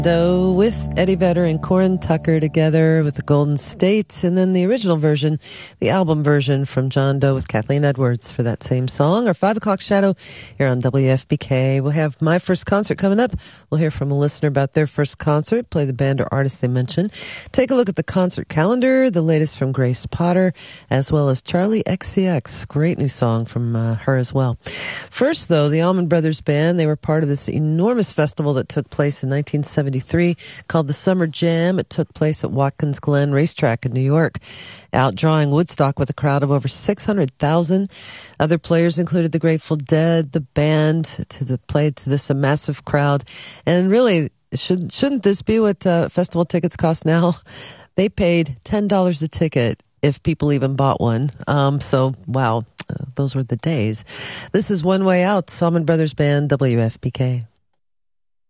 With Eddie Vedder and Corin Tucker together with the Golden State, and then the original version, the album version from John Doe with Kathleen Edwards for that same song. Our 5 o'clock shadow here on WFPK. We'll have my first concert coming up. We'll hear from a listener about their first concert, play the band or artist they mentioned. Take a look at the concert calendar, the latest from Grace Potter, as well as Charlie XCX. Great new song from her as well. First, though, the Allman Brothers Band, they were part of this enormous festival that took place in 1973 called the Summer Jam. It took place at Watkins Glen Racetrack in New York, outdrawing Woodstock with a crowd of over 600,000. Other players included the Grateful Dead, the band, played to this a massive crowd. And really, shouldn't this be what festival tickets cost now? They paid $10 a ticket if people even bought one. So, wow, those were the days. This is One Way Out, Allman Brothers Band, WFPK.